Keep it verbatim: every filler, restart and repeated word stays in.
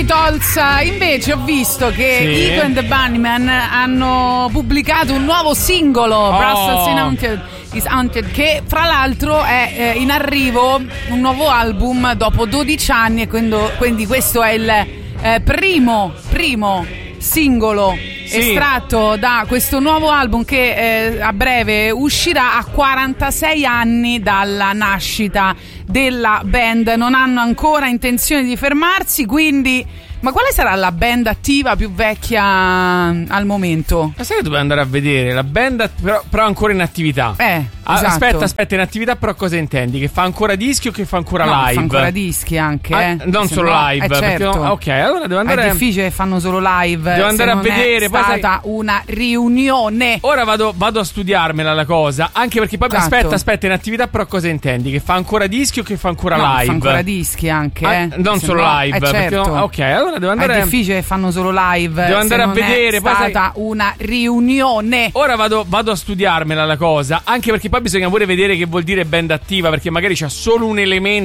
Beatles. Invece ho visto che Sì. Eco and the Bunnymen hanno pubblicato un nuovo singolo, Oh. Brussels in Haunted, is Haunted, che fra l'altro è eh, in arrivo un nuovo album dopo dodici anni, e quindi, quindi questo è il eh, primo primo singolo Sì. estratto da questo nuovo album che eh, a breve uscirà a quarantasei anni dalla nascita della band. Non hanno ancora intenzione di fermarsi, quindi... Ma quale sarà la band attiva più vecchia al momento? Ma sai che dobbiamo andare a vedere? La band però, però ancora in attività. Eh, Ah, esatto. Aspetta, aspetta, in attività però cosa intendi? Che fa ancora dischi o che fa ancora No, live? fa ancora dischi anche, Ah, eh. non Se solo no- live, eh, perché certo. no- ok, allora devo andare. È difficile che fanno solo live. Devo andare se a non vedere, È poi sai- stata una riunione. Ora vado, vado a studiarmela la cosa. Anche perché poi Esatto. aspetta, aspetta, in attività però cosa intendi? Che fa ancora dischi o che fa ancora No, live? fa ancora dischi anche, Ah, eh. non Se solo no- live, eh, perché certo. no- ok, allora devo andare. È difficile che fanno solo live. Devo andare se a non vedere, È poi sai- stata una riunione. Ora vado, vado a studiarmela la cosa. Anche perché poi bisogna pure vedere che vuol dire band attiva, perché magari c'ha solo un elemento